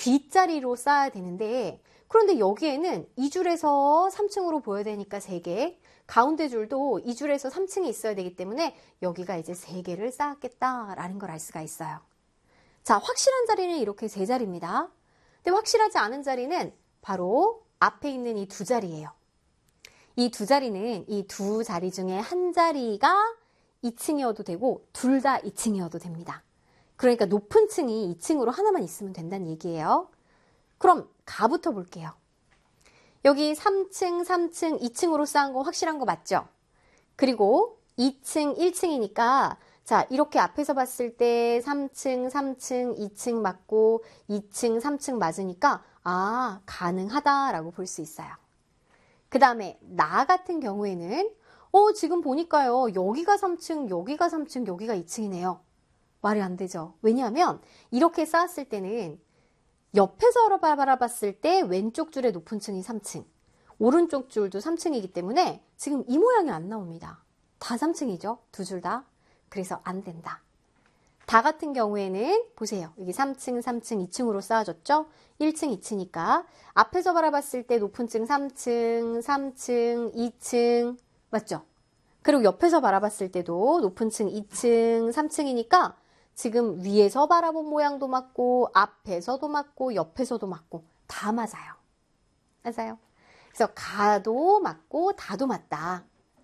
뒷자리로 쌓아야 되는데, 그런데 여기에는 2줄에서 3층으로 보여야 되니까 3개, 가운데 줄도 2줄에서 3층이 있어야 되기 때문에 여기가 이제 3개를 쌓았겠다라는 걸 알 수가 있어요. 자, 확실한 자리는 이렇게 3자리입니다. 근데 확실하지 않은 자리는 바로 앞에 있는 이 2자리예요. 이 2자리는 이 2자리 중에 한 자리가 2층이어도 되고 둘 다 2층이어도 됩니다. 그러니까 높은 층이 2층으로 하나만 있으면 된다는 얘기예요. 그럼 가부터 볼게요. 여기 3층, 3층, 2층으로 쌓은 거 확실한 거 맞죠? 그리고 2층, 1층이니까 자, 이렇게 앞에서 봤을 때 3층, 3층, 2층 맞고 2층, 3층 맞으니까 아, 가능하다라고 볼 수 있어요. 그 다음에 나 같은 경우에는 지금 보니까요. 여기가 3층, 여기가 3층, 여기가 2층이네요. 말이 안 되죠. 왜냐하면 이렇게 쌓았을 때는 옆에서 바라봤을 때 왼쪽 줄의 높은 층이 3층, 오른쪽 줄도 3층이기 때문에 지금 이 모양이 안 나옵니다. 다 3층이죠. 두 줄 다. 그래서 안 된다. 다 같은 경우에는 보세요. 여기 3층, 3층, 2층으로 쌓아졌죠? 1층, 2층이니까 앞에서 바라봤을 때 높은 층 3층, 3층, 2층 맞죠? 그리고 옆에서 바라봤을 때도 높은 층 2층, 3층이니까 지금 위에서 바라본 모양도 맞고 앞에서도 맞고 옆에서도 맞고 다 맞아요. 맞아요. 그래서 가도 맞고 다도 맞다.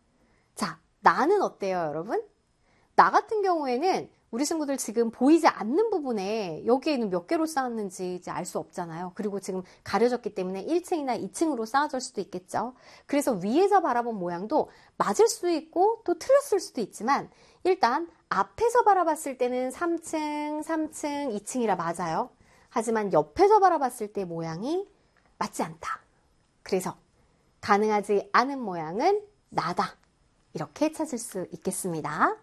자, 나는 어때요, 여러분? 나 같은 경우에는 우리 친구들 지금 보이지 않는 부분에 여기에는 몇 개로 쌓았는지 이제 알 수 없잖아요. 그리고 지금 가려졌기 때문에 1층이나 2층으로 쌓아질 수도 있겠죠. 그래서 위에서 바라본 모양도 맞을 수도 있고 또 틀렸을 수도 있지만 일단 앞에서 바라봤을 때는 3층, 3층, 2층이라 맞아요. 하지만 옆에서 바라봤을 때 모양이 맞지 않다. 그래서 가능하지 않은 모양은 나다. 이렇게 찾을 수 있겠습니다.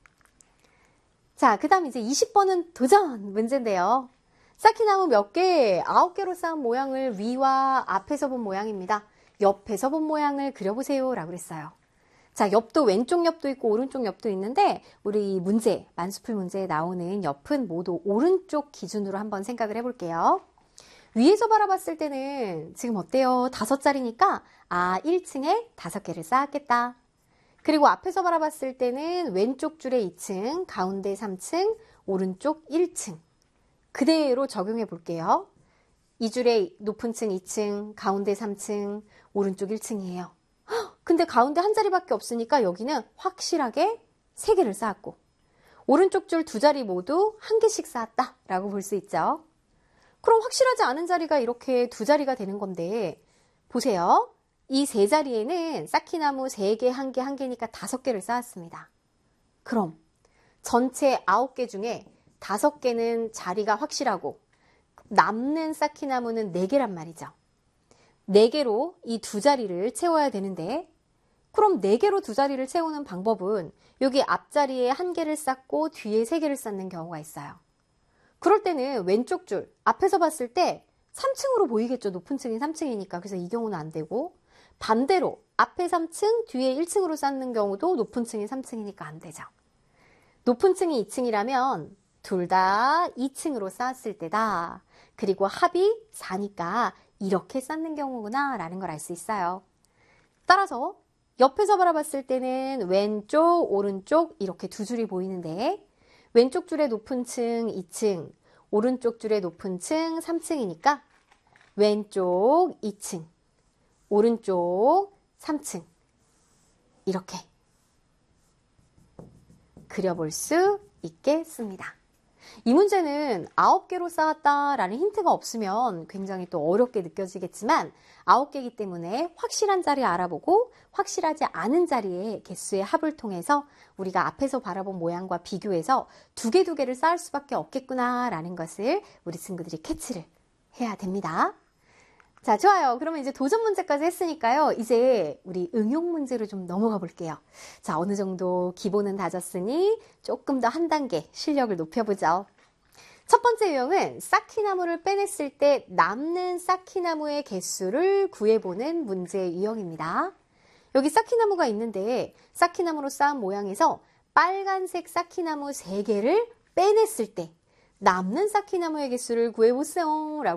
자, 그 다음 이제 20번은 도전 문제인데요. 쌓기나무 몇 개, 9개로 쌓은 모양을 위와 앞에서 본 모양입니다. 옆에서 본 모양을 그려보세요 라고 그랬어요. 자, 옆도 왼쪽 옆도 있고 오른쪽 옆도 있는데 우리 문제, 만수풀 문제에 나오는 옆은 모두 오른쪽 기준으로 한번 생각을 해볼게요. 위에서 바라봤을 때는 지금 어때요? 5자리니까 1층에 5개를 쌓았겠다. 그리고 앞에서 바라봤을 때는 왼쪽 줄에 2층, 가운데 3층, 오른쪽 1층. 그대로 적용해 볼게요. 이 줄에 높은 층 2층, 가운데 3층, 오른쪽 1층이에요. 근데 가운데 한 자리밖에 없으니까 여기는 확실하게 3개를 쌓았고 오른쪽 줄 2자리 모두 1개씩 쌓았다 라고 볼 수 있죠. 그럼 확실하지 않은 자리가 이렇게 2자리가 되는 건데 보세요. 이 3자리에는 쌓기나무 3개, 1개, 1개니까 5개를 쌓았습니다. 그럼 전체 9개 중에 5개는 자리가 확실하고 남는 쌓기나무는 4개란 말이죠. 4개로 이 2자리를 채워야 되는데 그럼 4개로 2자리를 채우는 방법은 여기 앞자리에 1개를 쌓고 뒤에 3개를 쌓는 경우가 있어요. 그럴 때는 왼쪽 줄 앞에서 봤을 때 3층으로 보이겠죠. 높은 층이 3층이니까. 그래서 이 경우는 안 되고 반대로 앞에 3층, 뒤에 1층으로 쌓는 경우도 높은 층이 3층이니까 안 되죠. 높은 층이 2층이라면 둘 다 2층으로 쌓았을 때다. 그리고 합이 4니까 이렇게 쌓는 경우구나 라는 걸 알 수 있어요. 따라서 옆에서 바라봤을 때는 왼쪽, 오른쪽 이렇게 2줄이 보이는데 왼쪽 줄의 높은 층 2층, 오른쪽 줄의 높은 층 3층이니까 왼쪽 2층, 오른쪽 3층 이렇게 그려볼 수 있겠습니다. 이 문제는 9개로 쌓았다라는 힌트가 없으면 굉장히 또 어렵게 느껴지겠지만 9개이기 때문에 확실한 자리 알아보고 확실하지 않은 자리의 개수의 합을 통해서 우리가 앞에서 바라본 모양과 비교해서 2개를 쌓을 수밖에 없겠구나라는 것을 우리 친구들이 캐치를 해야 됩니다. 자, 좋아요. 그러면 이제 도전 문제까지 했으니까요. 이제 우리 응용 문제로 좀 넘어가 볼게요. 자, 어느 정도 기본은 다졌으니 조금 더 한 단계 실력을 높여보죠. 첫 번째 유형은 쌓기나무를 빼냈을 때 남는 쌓기나무의 개수를 구해보는 문제 유형입니다. 여기 쌓기나무가 있는데 쌓기나무로 쌓은 모양에서 빨간색 쌓기나무 3개를 빼냈을 때 남는 쌓기나무의 개수를 구해보세요. 라고